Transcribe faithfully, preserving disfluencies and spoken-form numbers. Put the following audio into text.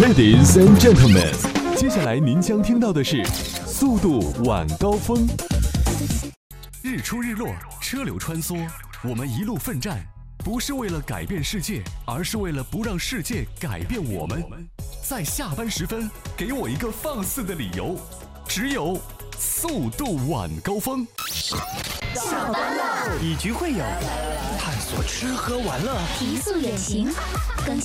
Ladies and gentlemen， 接下来您将听到的是速度晚高峰。日出日落，车流穿梭，我们一路奋战，不是为了改变世界，而是为了不让世界改变我们。在下班时分，给我一个放肆的理由，只有速度晚高峰。 下班了， 以局会友，探索吃喝玩乐， 提速远行，更